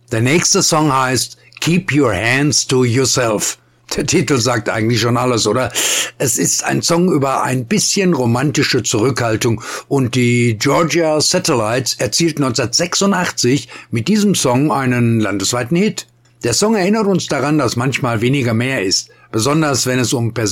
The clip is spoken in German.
Der nächste Song heißt Keep Your Hands to Yourself. Der Titel sagt eigentlich schon alles, oder? Es ist ein Song über ein bisschen romantische Zurückhaltung und die Georgia Satellites erzielten 1986 mit diesem Song einen landesweiten Hit. Der Song erinnert uns daran, dass manchmal weniger mehr ist, besonders wenn es um